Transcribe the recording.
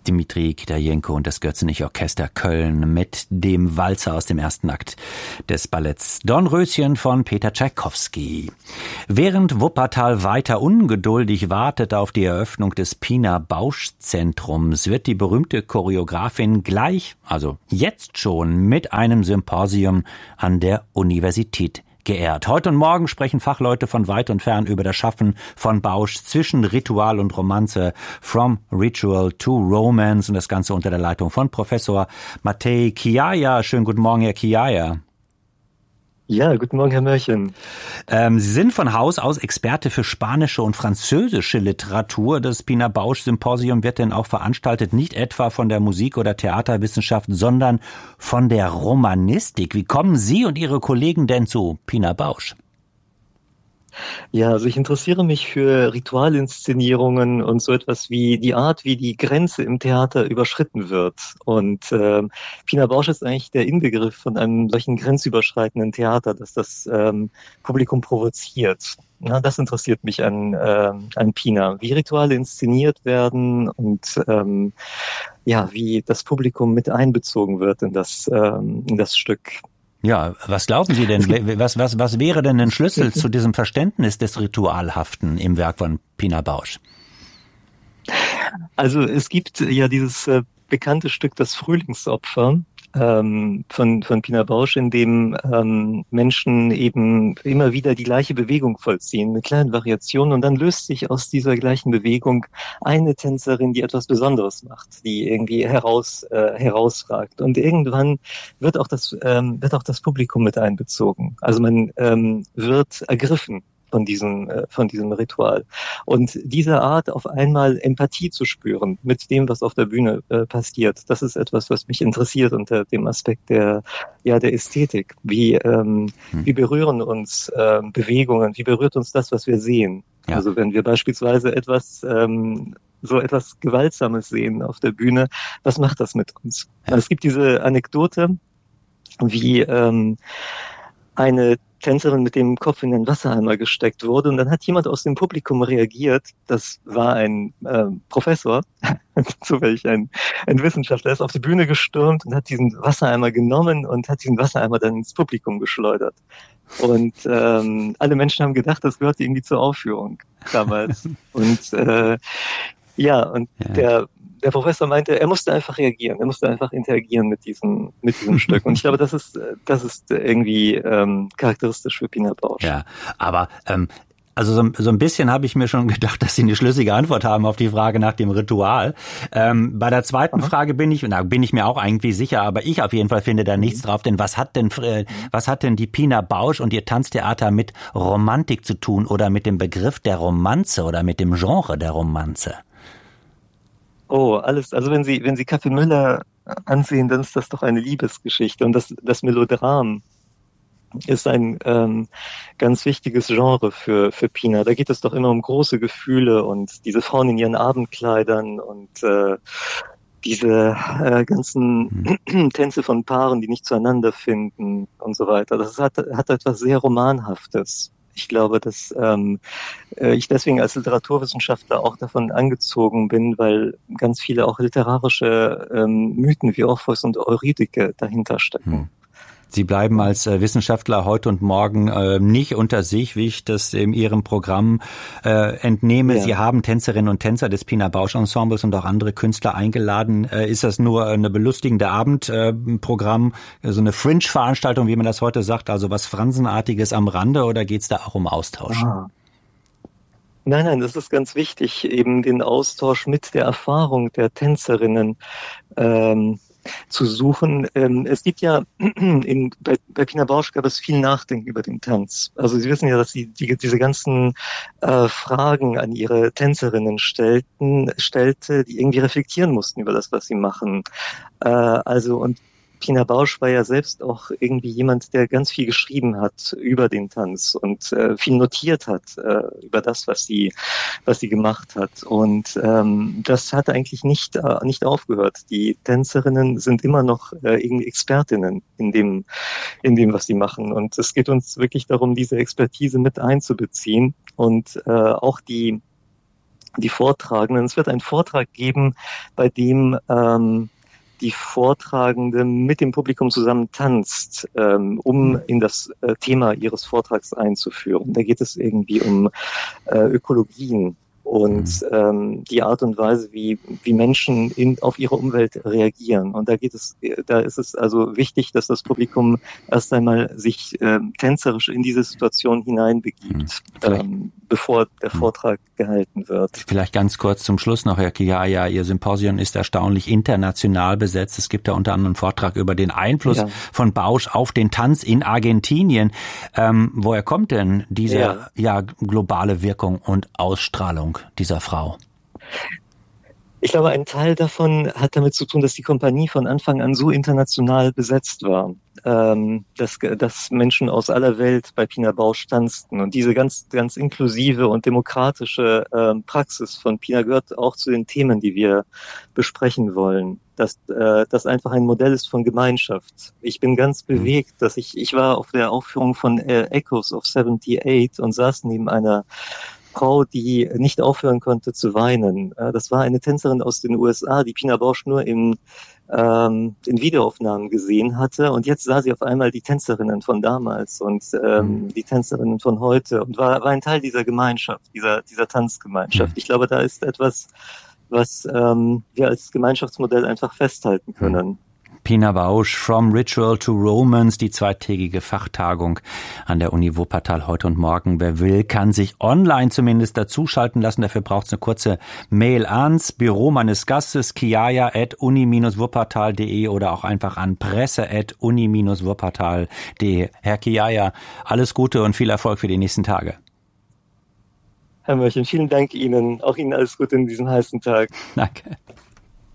Dmitri Kitajenko und das Götzenich-Orchester Köln mit dem Walzer aus dem ersten Akt des Balletts Dornröschen von Peter Tschaikowski. Während Wuppertal weiter ungeduldig wartet auf die Eröffnung des Pina Bausch Zentrums, wird die berühmte Choreografin gleich, also jetzt schon, mit einem Symposium an der Universität geehrt. Heute und morgen sprechen Fachleute von weit und fern über das Schaffen von Bausch zwischen Ritual und Romanze, From Ritual to Romance, und das Ganze unter der Leitung von Professor Matej Kiaja. Schönen guten Morgen, Herr Kiaja. Ja, guten Morgen, Herr Mörchen. Sie sind von Haus aus Experte für spanische und französische Literatur. Das Pina Bausch Symposium wird denn auch veranstaltet, nicht etwa von der Musik- oder Theaterwissenschaft, sondern von der Romanistik. Wie kommen Sie und Ihre Kollegen denn zu Pina Bausch? Ja, also ich interessiere mich für Ritualinszenierungen und so etwas wie die Art, wie die Grenze im Theater überschritten wird. Und Pina Bausch ist eigentlich der Inbegriff von einem solchen grenzüberschreitenden Theater, das das Publikum provoziert. Ja, das interessiert mich an Pina, wie Rituale inszeniert werden und ja, wie das Publikum mit einbezogen wird in das Stück. Ja, was glauben Sie denn? Was wäre denn ein Schlüssel zu diesem Verständnis des Ritualhaften im Werk von Pina Bausch? Also es gibt ja dieses bekannte Stück Das Frühlingsopfer von Pina Bausch, in dem Menschen eben immer wieder die gleiche Bewegung vollziehen, mit kleinen Variationen, und dann löst sich aus dieser gleichen Bewegung eine Tänzerin, die etwas Besonderes macht, die irgendwie herausragt. Und irgendwann wird auch das Publikum mit einbezogen. Also man wird ergriffen von diesem Ritual. Und diese Art, auf einmal Empathie zu spüren mit dem, was auf der Bühne passiert, das ist etwas, was mich interessiert unter dem Aspekt der Ästhetik. Wie berühren uns Bewegungen, wie berührt uns das, was wir sehen? Ja. Also wenn wir beispielsweise so etwas Gewaltsames sehen auf der Bühne, was macht das mit uns? Ja. Es gibt diese Anekdote, wie eine Tänzerin mit dem Kopf in den Wassereimer gesteckt wurde, und dann hat jemand aus dem Publikum reagiert, das war ein Professor, zufällig ein Wissenschaftler, ist auf die Bühne gestürmt und hat diesen Wassereimer genommen und hat diesen Wassereimer dann ins Publikum geschleudert. Und alle Menschen haben gedacht, das gehört irgendwie zur Aufführung damals. Und der Professor meinte, er musste einfach reagieren, er musste einfach interagieren mit diesem Stück. Und ich glaube, das ist irgendwie charakteristisch für Pina Bausch. Ja, aber also so ein bisschen habe ich mir schon gedacht, dass Sie eine schlüssige Antwort haben auf die Frage nach dem Ritual. Bei der zweiten Frage bin ich mir auch irgendwie sicher, aber ich auf jeden Fall finde da nichts drauf. Denn was hat denn die Pina Bausch und ihr Tanztheater mit Romantik zu tun oder mit dem Begriff der Romanze oder mit dem Genre der Romanze? Oh, alles. Also wenn Sie Café Müller ansehen, dann ist das doch eine Liebesgeschichte. Und das Melodram ist ein ganz wichtiges Genre für Pina. Da geht es doch immer um große Gefühle und diese Frauen in ihren Abendkleidern und diese ganzen Tänze von Paaren, die nicht zueinander finden und so weiter. Das hat etwas sehr Romanhaftes. Ich glaube, dass ich deswegen als Literaturwissenschaftler auch davon angezogen bin, weil ganz viele auch literarische Mythen wie Orpheus und Eurydike dahinter stecken. Sie bleiben als Wissenschaftler heute und morgen nicht unter sich, wie ich das in Ihrem Programm entnehme. Ja. Sie haben Tänzerinnen und Tänzer des Pina Bausch Ensembles und auch andere Künstler eingeladen. Ist das nur eine belustigende Abendprogramm, so eine Fringe-Veranstaltung, wie man das heute sagt, also was Fransenartiges am Rande, oder geht's da auch um Austausch? Ah. Nein, das ist ganz wichtig, eben den Austausch mit der Erfahrung der Tänzerinnen zu suchen. Es gibt ja, bei Pina Bausch gab es viel Nachdenken über den Tanz. Also Sie wissen ja, dass sie diese ganzen Fragen an ihre Tänzerinnen stellte, die irgendwie reflektieren mussten über das, was sie machen. Und Pina Bausch war ja selbst auch irgendwie jemand, der ganz viel geschrieben hat über den Tanz und viel notiert hat über das, was sie gemacht hat. Und das hat eigentlich nicht aufgehört. Die Tänzerinnen sind immer noch irgendwie Expertinnen in dem, was sie machen. Und es geht uns wirklich darum, diese Expertise mit einzubeziehen und auch die die Vortragenden. Es wird einen Vortrag geben, bei dem die Vortragende mit dem Publikum zusammen tanzt, um in das Thema ihres Vortrags einzuführen. Da geht es irgendwie um Ökologien und die Art und Weise, wie Menschen auf ihre Umwelt reagieren. Und da ist es also wichtig, dass das Publikum erst einmal sich tänzerisch in diese Situation hineinbegibt, bevor der Vortrag gehalten wird. Vielleicht ganz kurz zum Schluss noch, Herr Chiaya, Ihr Symposium ist erstaunlich international besetzt. Es gibt da unter anderem einen Vortrag über den Einfluss von Bausch auf den Tanz in Argentinien. Woher kommt denn diese globale Wirkung und Ausstrahlung dieser Frau? Ich glaube, ein Teil davon hat damit zu tun, dass die Kompanie von Anfang an so international besetzt war, dass Menschen aus aller Welt bei Pina Bausch tanzten. Und diese ganz, ganz inklusive und demokratische Praxis von Pina gehört auch zu den Themen, die wir besprechen wollen. Dass das einfach ein Modell ist von Gemeinschaft. Ich bin ganz bewegt, dass ich war auf der Aufführung von Echoes of 78 und saß neben einer Frau, die nicht aufhören konnte zu weinen. Das war eine Tänzerin aus den USA, die Pina Bausch nur in Videoaufnahmen gesehen hatte. Und jetzt sah sie auf einmal die Tänzerinnen von damals und die Tänzerinnen von heute und war ein Teil dieser Gemeinschaft, dieser Tanzgemeinschaft. Ich glaube, da ist etwas, was wir als Gemeinschaftsmodell einfach festhalten können. Pina Bausch, From Ritual to Romance, die zweitägige Fachtagung an der Uni Wuppertal heute und morgen. Wer will, kann sich online zumindest dazuschalten lassen. Dafür braucht es eine kurze Mail ans Büro meines Gastes, chiaya@uni-wuppertal.de oder auch einfach an presse@uni-wuppertal.de. Herr Chiaya, alles Gute und viel Erfolg für die nächsten Tage. Herr Mörchen, vielen Dank Ihnen. Auch Ihnen alles Gute in diesem heißen Tag. Danke.